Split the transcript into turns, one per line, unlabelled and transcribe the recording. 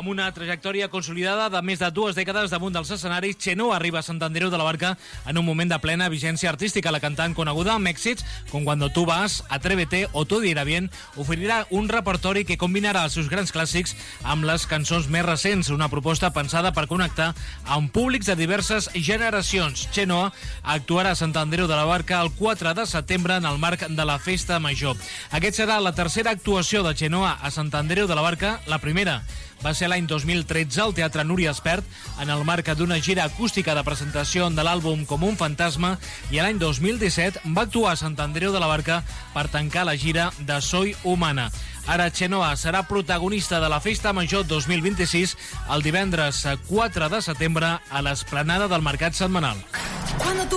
Amb una trajectòria consolidada de més de 2 dècades damunt dels escenaris, Chenoa arriba a Sant Andreu de la Barca en un moment de plena vigència artística. La cantant, coneguda amb èxits com Cuando tú vas, Atrévete o Todo irá bien, oferirà un repertori que combinarà els seus grans clàssics amb les cançons més recents, una proposta pensada per connectar amb públics de diverses generacions. Chenoa actuarà a Sant Andreu de la Barca el 4 de setembre en el marc de la Festa Major. Aquest serà la tercera actuació de Chenoa a Sant Andreu de la Barca. La primera va ser l'any 2013 al Teatre Núria Espert en el marc d'una gira acústica de presentació de l'àlbum Com un fantasma, i l'any 2017 va actuar a Sant Andreu de la Barca per tancar la gira de Soy Humana. Ara Chenoa serà protagonista de la Festa Major 2026 el divendres 4 de setembre a l'Esplanada del Mercat Setmanal.